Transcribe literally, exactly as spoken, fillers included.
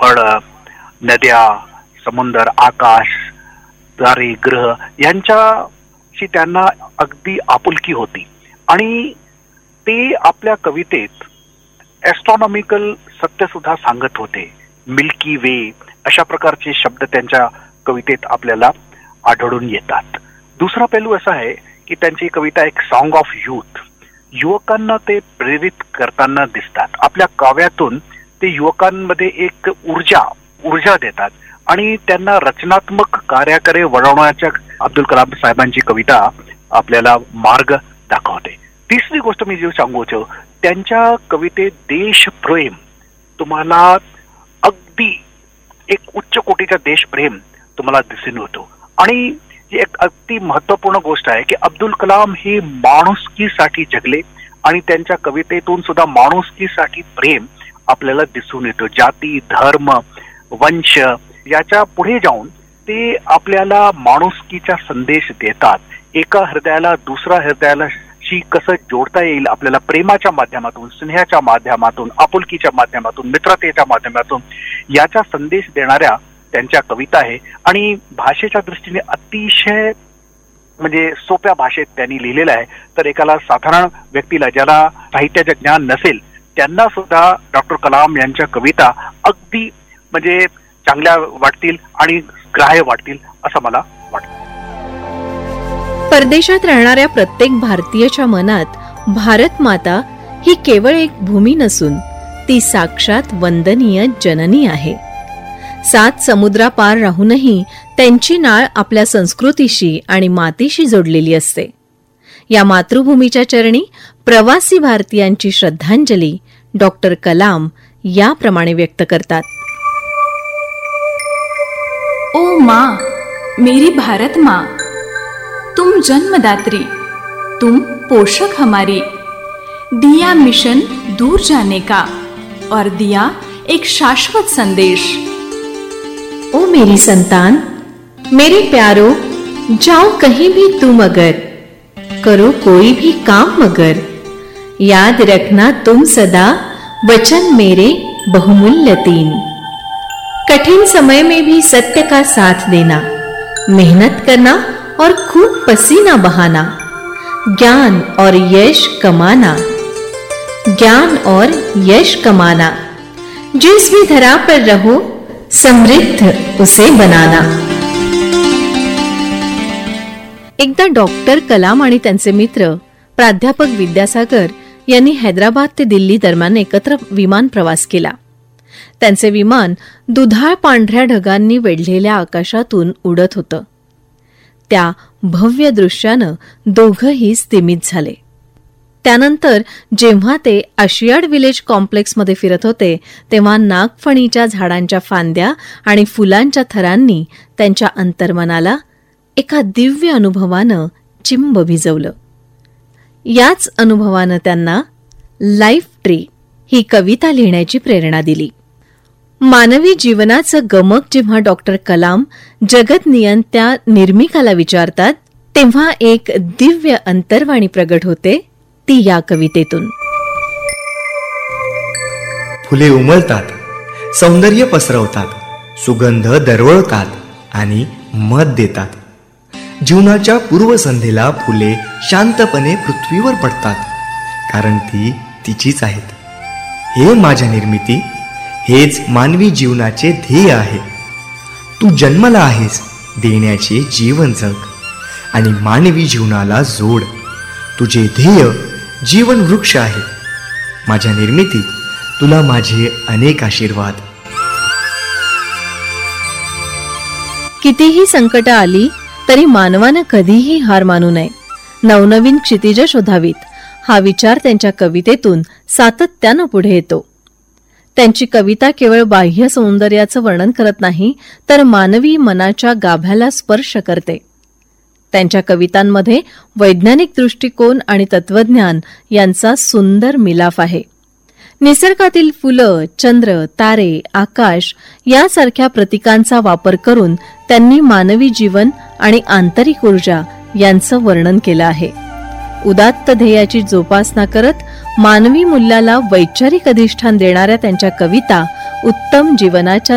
फळं, नद्या, समुद्र, आकाश, तारे, ग्रह यांच्याशी त्यांना अगदी आपुलकी होती आणि ते आपल्या कवितेत ॲस्ट्रॉनॉमिकल सत्य सुद्धा सांगत होते. मिल्की वे अशा प्रकारचे शब्द त्यांच्या कवितेत आपल्याला आढळून येतात. दुसरा पैलू असा आहे की त्यांची कविता एक सॉन्ग ऑफ यूथ, युवकांना ते प्रेरित करताना दिसतात. आपल्या काव्यातून ते युवकांमध्ये एक ऊर्जा ऊर्जा देतात आणि त्यांना रचनात्मक कार्याकडे वळवण्याच्या अब्दुल कलाम साहेबांची कविता आपल्याला मार्ग दाखवते. तिसरी गोष्ट मी जे सांगू इच्छितो, त्यांच्या कवितेत देशप्रेम तुम्हाला अगदी एक उच्च कोटीचा देशप्रेम तुम्हाला दिसून होतो. आणि एक अगदी महत्वपूर्ण गोष्ट आहे की अब्दुल कलाम हे माणुसकीसाठी जगले आणि त्यांच्या कवितेतून सुद्धा माणुसकीसाठी प्रेम आपल्याला दिसून येतो. जाती, धर्म, वंश याच्या पुढे जाऊन ते आपल्याला माणुसकीचा संदेश देतात. एका हृदयाला दुसऱ्या हृदयाला शी कसं जोडता येईल आपल्याला प्रेमाच्या माध्यमातून, स्नेहाच्या माध्यमातून, आपुलकीच्या माध्यमातून, मित्रतेच्या माध्यमातून याचा संदेश देणाऱ्या त्यांच्या कविता आहे. आणि भाषेच्या दृष्टीने अतिशय म्हणजे सोप्या भाषेत त्यांनी लिहिलेलं आहे. तर एकाला साधारण व्यक्तीला ज्याला साहित्याचे ज्ञान नसेल त्यांना सुद्धा डॉक्टर कलाम यांच्या कविता अगदी म्हणजे चांगल्या वाटतील आणि ग्राह्य वाटतील असं मला वाटतं. परदेशात राहणाऱ्या प्रत्येक भारतीयाच्या मनात भारत माता ही केवळ एक भूमी नसून ती साक्षात वंदनीय जननी आहे. सात समुद्रापार राहूनही त्यांची नाळ आपल्या संस्कृतीशी आणि मातीशी जोडलेली असते. या मातृभूमीच्या चरणी प्रवासी भारतीयांची श्रद्धांजली डॉक्टर कलाम याप्रमाणे व्यक्त करतात. ओ माँ, मेरी भारत माँ, तुम जन्मदात्री, तुम पोषक हमारी, दिया मिशन दूर जाने का और दिया एक शाश्वत संदेश. ओ मेरी संतान, मेरे प्यारो, जाओ कहीं भी तुम अगर, करो कोई भी काम मगर, याद रखना तुम सदा वचन मेरे बहुमूल्य तीन. कठिन समय में भी सत्य का साथ देना, मेहनत करना और खूब पसीना बहाना, ज्ञान और यश कमाना, ज्ञान और यश कमाना, जिस भी धरा पर रहो समृद्ध उसे बनाना. एकदा डॉक्टर कलाम आणि त्यांचे मित्र प्राध्यापक विद्यासागर यांनी हैदराबाद ते दिल्ली दरम्यान एकत्र विमान प्रवास केला. त्यांचे विमान दुधाळ पांढऱ्या ढगांनी वेढलेल्या आकाशातून उडत होतं. त्या भव्य दृश्यानं दोघंही स्तिमित झाले. त्यानंतर जेव्हा ते आशियाड विलेज कॉम्प्लेक्समध्ये फिरत होते तेव्हा नागफणीच्या झाडांच्या फांद्या आणि फुलांच्या थरांनी त्यांच्या अंतर्मनाला एका दिव्य अनुभवानं चिंब भिजवलं. याच अनुभवानं त्यांना लाईफ ट्री ही कविता लिहिण्याची प्रेरणा दिली. मानवी जीवनाचं गमक जेव्हा डॉक्टर कलाम जगत नियंत्या निर्मिकाला विचारतात तेव्हा एक दिव्य अंतर्वाणी प्रगट होते, ती या कवितेतून. फुले उमलतात, सौंदर्य पसरवतात, सुगंध दरवळतात आणि मध देतात. जीवनाच्या पूर्वसंध्येला फुले शांतपणे पृथ्वीवर पडतात, कारण ती तिचीच आहेत. हे माझ्या निर्मिती, हेच मानवी जीवनाचे ध्येय आहे. तू जन्मला आहेस देण्याचे जीवन जग आणि मानवी जीवनाला जोड. तुझे ध्येय जीवन वृक्ष आहे. माझ्या निर्मिती, तुला माझे अनेक आशीर्वाद. कितीही संकट आली तरी मानवानं कधीही हार मानू नये, नवनवीन क्षितिज शोधावीत, हा विचार त्यांच्या कवितेतून सातत्यानं पुढे येतो. त्यांची कविता केवळ बाह्य सौंदर्याचं वर्णन करत नाही, तर मानवी मनाच्या गाभ्याला स्पर्श करते. त्यांच्या कवितांमध्ये वैज्ञानिक दृष्टिकोन आणि तत्वज्ञान यांचा सुंदर मिलाफ आहे. निसर्गातील फुलं, चंद्र, तारे, आकाश यासारख्या प्रतीकांचा वापर करून त्यांनी मानवी जीवन आणि आंतरिक ऊर्जा यांचं वर्णन केलं आहे. उदात्त ध्येयाची जोपासना करत मानवी मूल्याला वैचारिक अधिष्ठान देणाऱ्या त्यांच्या कविता उत्तम जीवनाच्या